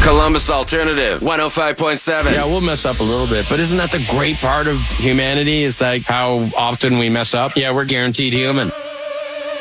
Columbus Alternative 105.7. Yeah, we'll mess up a little bit, but isn't that the great part of humanity? Is like how often we mess up. Yeah, we're guaranteed human.